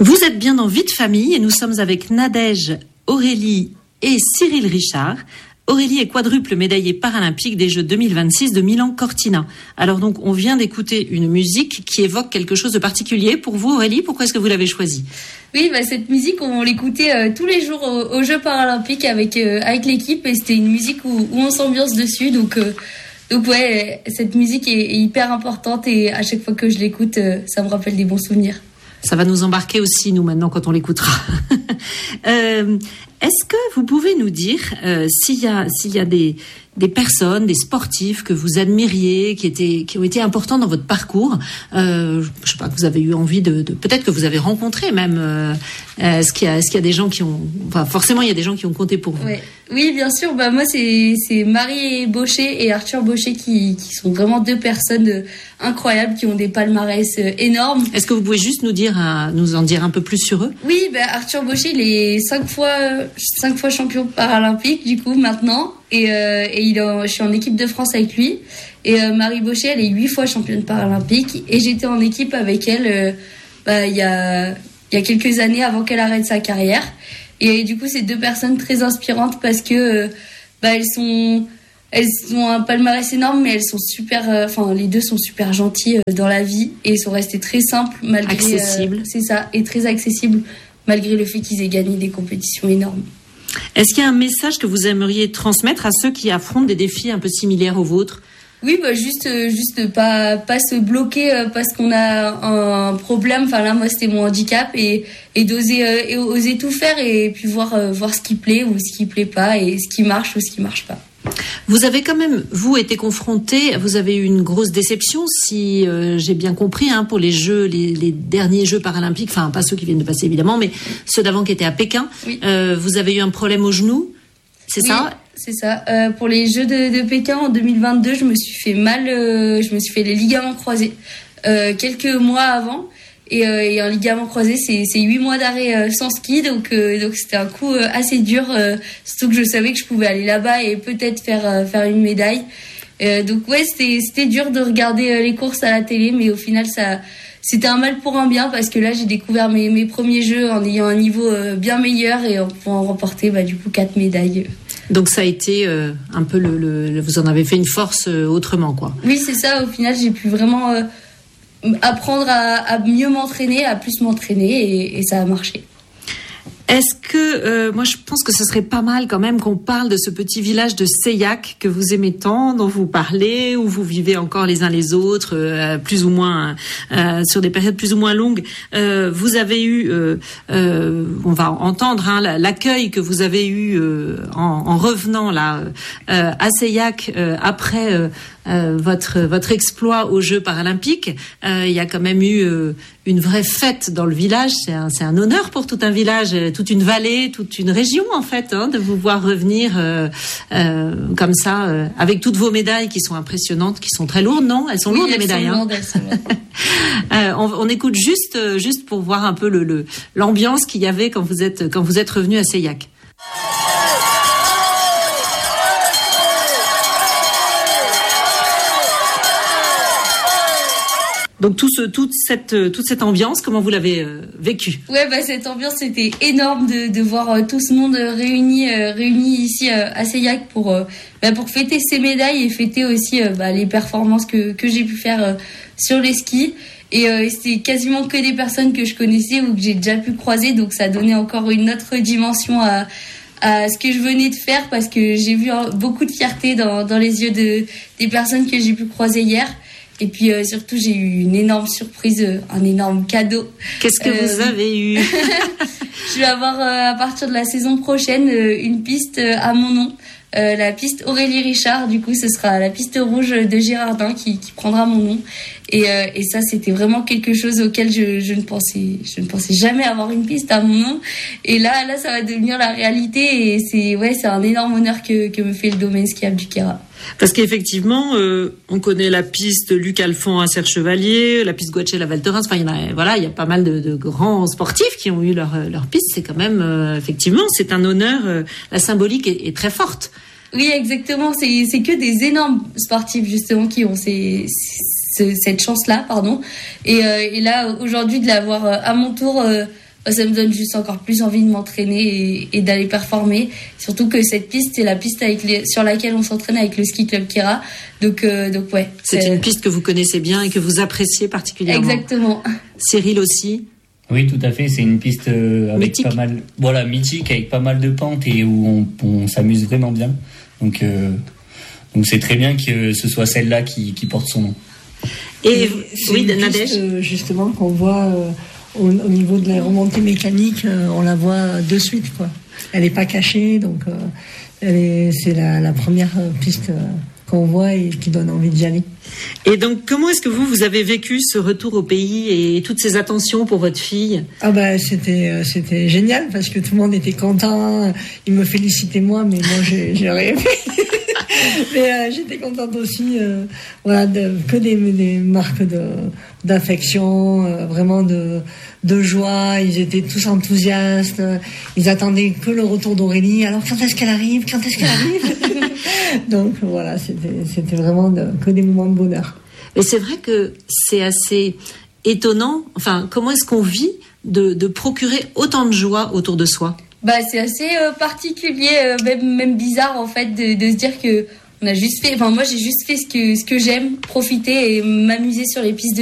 Vous êtes bien dans Vie de famille et nous sommes avec Nadège, Aurélie et Cyril Richard. Aurélie est quadruple médaillée paralympique des Jeux 2026 de Milan-Cortina. Alors donc, on vient d'écouter une musique qui évoque quelque chose de particulier. Pour vous, Aurélie, pourquoi est-ce que vous l'avez choisie ? Oui, cette musique, on l'écoutait tous les jours aux Jeux paralympiques avec l'équipe et c'était une musique où on s'ambiance dessus. Donc ouais, cette musique est hyper importante et à chaque fois que je l'écoute, ça me rappelle des bons souvenirs. Ça va nous embarquer aussi, nous, maintenant, quand on l'écoutera. Est-ce que vous pouvez nous dire s'il y a des personnes, des sportifs que vous admiriez, qui ont été importants dans votre parcours, je sais pas, que vous avez eu envie de peut-être que vous avez rencontré même. Est-ce qu'il y a des gens qui ont, enfin forcément il y a des gens qui ont compté pour vous. Ouais. Oui, bien sûr. Moi c'est Marie Baucher et Arthur Baucher qui sont vraiment deux personnes incroyables qui ont des palmarès énormes. Est-ce que vous pouvez juste nous en dire un peu plus sur eux ? Oui, Arthur Baucher il est 5 fois champion paralympique du coup maintenant. Et je suis en équipe de France avec lui. Et Marie Baucher, elle est 8 fois championne paralympique. Et j'étais en équipe avec elle il y a quelques années avant qu'elle arrête sa carrière. Et du coup, c'est deux personnes très inspirantes parce que elles ont un palmarès énorme, mais elles sont super. Les deux sont super gentilles dans la vie et sont restées très simples malgré. Accessibles. C'est ça, et très accessibles malgré le fait qu'ils aient gagné des compétitions énormes. Est-ce qu'il y a un message que vous aimeriez transmettre à ceux qui affrontent des défis un peu similaires aux vôtres ? Oui, juste pas se bloquer parce qu'on a un problème. Enfin là, moi, c'était mon handicap et oser tout faire et puis voir ce qui plaît ou ce qui plaît pas et ce qui marche ou ce qui marche pas. Vous avez quand même, été confronté, vous avez eu une grosse déception, si j'ai bien compris, pour les Jeux, les derniers Jeux paralympiques, enfin pas ceux qui viennent de passer évidemment, mais ceux d'avant qui étaient à Pékin. Oui. Vous avez eu un problème au genou, c'est ça ? C'est ça. Pour les Jeux de Pékin en 2022, je me suis fait mal, je me suis fait les ligaments croisés quelques mois avant. Et un ligament croisé, c'est 8 mois d'arrêt sans ski, donc c'était un coup assez dur, surtout que je savais que je pouvais aller là-bas et peut-être faire une médaille. Donc ouais, c'était dur de regarder les courses à la télé, mais au final c'était un mal pour un bien parce que là j'ai découvert mes premiers Jeux en ayant un niveau bien meilleur et en pouvant remporter du coup 4 médailles. Donc ça a été un peu vous en avez fait une force autrement, quoi. Oui, c'est ça. Au final, j'ai pu vraiment apprendre à mieux m'entraîner, à plus m'entraîner et ça a marché. Est-ce que, moi je pense que ce serait pas mal quand même qu'on parle de ce petit village de Seilhac que vous aimez tant, dont vous parlez, où vous vivez encore les uns les autres, plus ou moins, sur des périodes plus ou moins longues. Vous avez eu, on va entendre l'accueil que vous avez eu en revenant là à Seilhac après votre exploit aux Jeux paralympiques. Il y a quand même eu une vraie fête dans le village. C'est un honneur pour tout un village, toute une vallée, toute une région en fait, de vous voir revenir comme ça, avec toutes vos médailles qui sont impressionnantes, qui sont très lourdes, non ? Elles sont lourdes les médailles. Elles sont lourdes. On écoute juste pour voir un peu l'ambiance qu'il y avait quand vous êtes revenu à Seilhac. Donc toute cette ambiance, comment vous l'avez vécue ? Ouais, cette ambiance c'était énorme de voir tout ce monde réuni ici à Seilhac pour fêter ces médailles et fêter aussi les performances que j'ai pu faire sur les skis. Et c'était quasiment que des personnes que je connaissais ou que j'ai déjà pu croiser, donc ça donnait encore une autre dimension à ce que je venais de faire parce que j'ai vu beaucoup de fierté dans les yeux des personnes que j'ai pu croiser hier. Et puis surtout, j'ai eu une énorme surprise, un énorme cadeau. Qu'est-ce que vous avez eu ? Je vais avoir à partir de la saison prochaine une piste à mon nom, la piste Aurélie Richard. Du coup, ce sera la piste rouge de Girardin qui prendra mon nom. Et ça, c'était vraiment quelque chose auquel je ne pensais jamais avoir une piste à mon nom. Et là, ça va devenir la réalité. Et c'est un énorme honneur que me fait le domaine skiable du Queyras. Parce qu'effectivement, on connaît la piste Luc Alphand à Serre-Chevalier, la piste Guachel à Val Thorens. Enfin, il y a pas mal de grands sportifs qui ont eu leur piste. C'est quand même, effectivement, c'est un honneur. La symbolique est très forte. Oui, exactement. C'est que des énormes sportifs justement qui ont cette chance-là, pardon. Et là, aujourd'hui, de l'avoir à mon tour ça me donne juste encore plus envie de m'entraîner et d'aller performer. Surtout que cette piste, c'est la piste sur laquelle on s'entraîne avec le ski club Kira. Donc ouais. C'est une piste que vous connaissez bien et que vous appréciez particulièrement. Exactement. Cyril aussi. Oui, tout à fait. C'est une piste avec mythique. Mythique, avec pas mal de pentes et où on s'amuse vraiment bien. Donc c'est très bien que ce soit celle-là qui porte son nom. Et oui, Nadège, justement, qu'on voit au niveau de la remontée mécanique, on la voit de suite, quoi. Elle n'est pas cachée, donc c'est la première piste qu'on voit et qui donne envie d'y aller. Et donc, comment est-ce que vous avez vécu ce retour au pays et toutes ces attentions pour votre fille ? C'était génial parce que tout le monde était content. Ils me félicitaient moi, mais moi j'ai rêvé. Mais j'étais contente aussi, que des marques d'affection, vraiment de joie. Ils étaient tous enthousiastes. Ils attendaient que le retour d'Aurélie. Alors quand est-ce qu'elle arrive ? Donc voilà, c'était vraiment que des moments de bonheur. Et c'est vrai que c'est assez étonnant. Enfin, comment est-ce qu'on vit de procurer autant de joie autour de soi ? C'est assez particulier, même bizarre en fait, de se dire que on a juste fait. Enfin, moi j'ai juste fait ce que j'aime, profiter et m'amuser sur les pistes de